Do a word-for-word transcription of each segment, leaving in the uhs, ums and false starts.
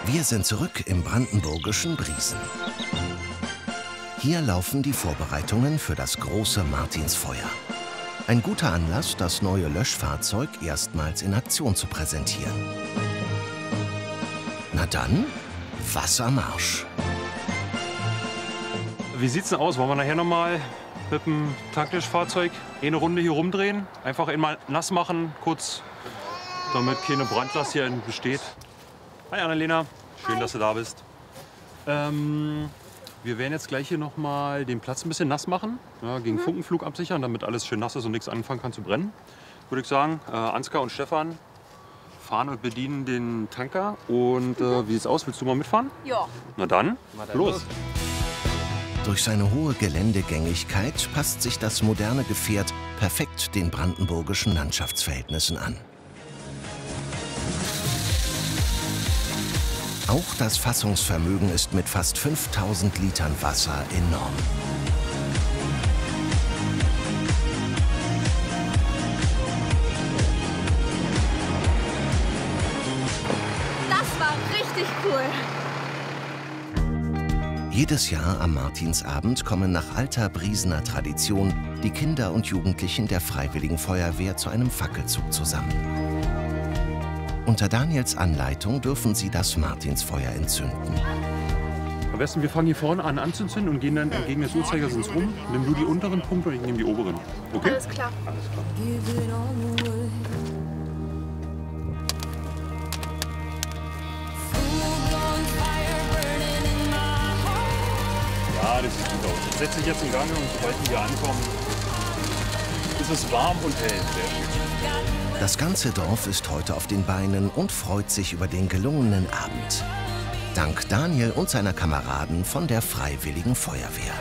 Wir sind zurück im brandenburgischen Briesen. Hier laufen die Vorbereitungen für das große Martinsfeuer. Ein guter Anlass, das neue Löschfahrzeug erstmals in Aktion zu präsentieren. Na dann, Wassermarsch! Wie sieht's denn aus? Wollen wir nachher noch mal mit dem Tanklöschfahrzeug eine Runde hier rumdrehen? Einfach einmal nass machen, kurz, damit keine Brandlast hier besteht. Hi Annalena, schön, Hi. Dass du da bist. Ähm, wir werden jetzt gleich hier noch mal den Platz ein bisschen nass machen, ja, gegen mhm. Funkenflug absichern, damit alles schön nass ist und nichts anfangen kann zu brennen. Würde ich sagen, äh, Ansgar und Stefan fahren und bedienen den Tanker. Und äh, wie sieht's aus? Willst du mal mitfahren? Ja. Na dann, los! Durch seine hohe Geländegängigkeit passt sich das moderne Gefährt perfekt den brandenburgischen Landschaftsverhältnissen an. Auch das Fassungsvermögen ist mit fast fünftausend Litern Wasser enorm. Das war richtig cool. Jedes Jahr am Martinsabend kommen nach alter Briesener Tradition die Kinder und Jugendlichen der Freiwilligen Feuerwehr zu einem Fackelzug zusammen. Unter Daniels Anleitung dürfen sie das Martinsfeuer entzünden. Am besten, wir fangen hier vorne an anzuzünden und gehen dann entgegen des Uhrzeigersinns rum. Nimm du die unteren Punkte und ich nehme die oberen. Okay? Alles klar. Alles klar. Ja, das sieht gut aus. Das setzt sich jetzt in Gang und sobald wir hier ankommen, ist es warm und hell. Sehr schön. Das ganze Dorf ist heute auf den Beinen und freut sich über den gelungenen Abend. Dank Daniel und seiner Kameraden von der Freiwilligen Feuerwehr.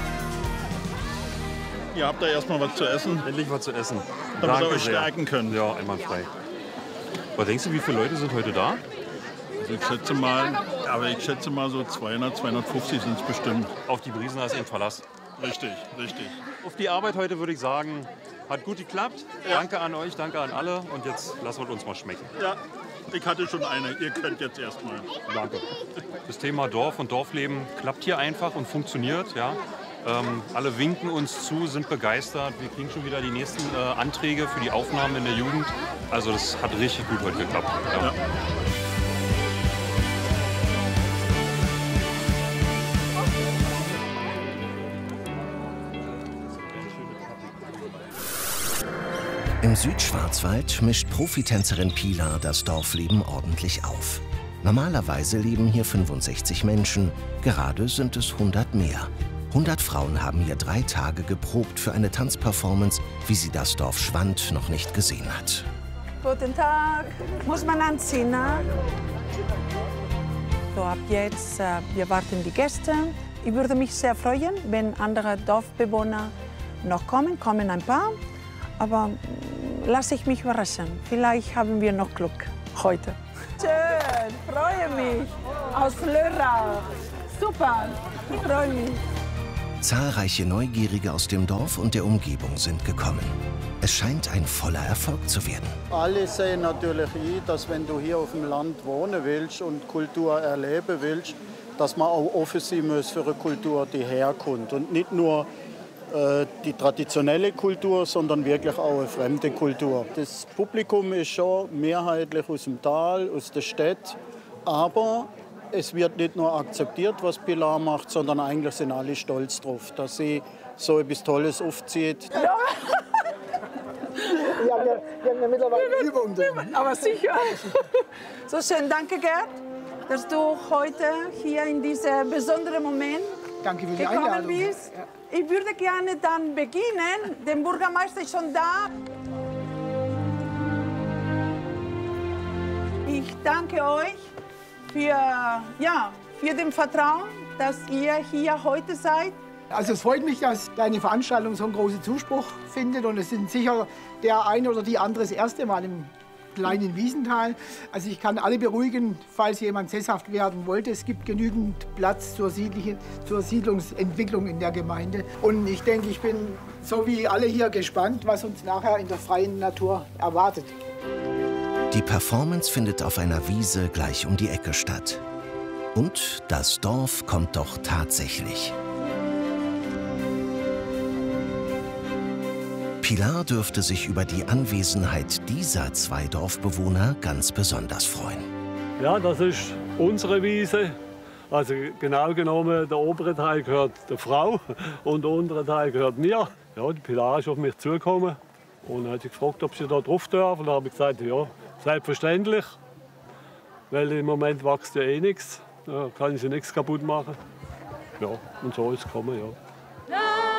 Ihr habt da erstmal was zu essen. Endlich was zu essen. Damit ihr euch stärken könnt. Ja, einwandfrei. Was denkst du, wie viele Leute sind heute da? Also ich schätze mal, aber ich schätze mal so zweihundert, zweihundertfünfzig sind es bestimmt. Auf die Briesener ist eben Verlass. Richtig, richtig. Auf die Arbeit heute würde ich sagen, hat gut geklappt. Ja. Danke an euch, danke an alle. Und jetzt lassen wir uns mal schmecken. Ja, ich hatte schon eine. Ihr könnt jetzt erstmal. Danke. Das Thema Dorf und Dorfleben klappt hier einfach und funktioniert. Ja. Ähm, alle winken uns zu, sind begeistert. Wir kriegen schon wieder die nächsten äh, Anträge für die Aufnahmen in der Jugend. Also das hat richtig gut heute geklappt. Ja. Ja. Im Südschwarzwald mischt Profitänzerin Pilar das Dorfleben ordentlich auf. Normalerweise leben hier fünfundsechzig Menschen, gerade sind es hundert mehr. hundert Frauen haben hier drei Tage geprobt für eine Tanzperformance, wie sie das Dorf Schwand noch nicht gesehen hat. Guten Tag. Muss man anziehen, ne? So, ab jetzt, äh, wir warten die Gäste. Ich würde mich sehr freuen, wenn andere Dorfbewohner noch kommen, kommen ein paar. Aber lasse ich mich überraschen. Vielleicht haben wir noch Glück heute. Schön, freue mich. Aus Lörrach. Super, ich freue mich. Zahlreiche Neugierige aus dem Dorf und der Umgebung sind gekommen. Es scheint ein voller Erfolg zu werden. Alle sehen natürlich ein, dass wenn du hier auf dem Land wohnen willst und Kultur erleben willst, dass man auch offen sein muss für eine Kultur, die herkommt. Und nicht nur die traditionelle Kultur, sondern wirklich auch eine fremde Kultur. Das Publikum ist schon mehrheitlich aus dem Tal, aus der Stadt, aber es wird nicht nur akzeptiert, was Pilar macht, sondern eigentlich sind alle stolz drauf, dass sie so etwas Tolles aufzieht. Ja, ja wir, wir haben ja mittlerweile Übung drin. Aber sicher. So schön, danke Gerd, dass du heute hier in diesem besonderen Moment Danke für die Einladung. Bist. Ja. Ich würde gerne dann beginnen. Der Bürgermeister ist schon da. Ich danke euch für, ja, für den Vertrauen, dass ihr hier heute seid. Also es freut mich, dass deine Veranstaltung so einen großen Zuspruch findet. Und es sind sicher der eine oder die andere das erste Mal im kleinen Wiesental. Also ich kann alle beruhigen, falls jemand sesshaft werden wollte. Es gibt genügend Platz zur, zur Siedlungsentwicklung in der Gemeinde. Und ich denke, ich bin so wie alle hier gespannt, was uns nachher in der freien Natur erwartet. Die Performance findet auf einer Wiese gleich um die Ecke statt. Und das Dorf kommt doch tatsächlich. Pilar dürfte sich über die Anwesenheit dieser zwei Dorfbewohner ganz besonders freuen. Ja, das ist unsere Wiese. Also genau genommen, der obere Teil gehört der Frau und der untere Teil gehört mir. Ja, die Pilar ist auf mich zugekommen und hat sich gefragt, ob sie da drauf darf. Und dann habe ich gesagt, ja, selbstverständlich. Weil im Moment wächst ja eh nichts. Da kann ich sie nichts kaputt machen. Ja, und so ist es gekommen, ja.